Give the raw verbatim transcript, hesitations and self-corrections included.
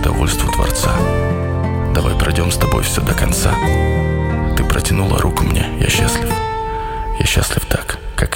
довольству Творца. Давай пройдем с тобой все до конца. Ты протянула руку мне, я счастлив. Я счастлив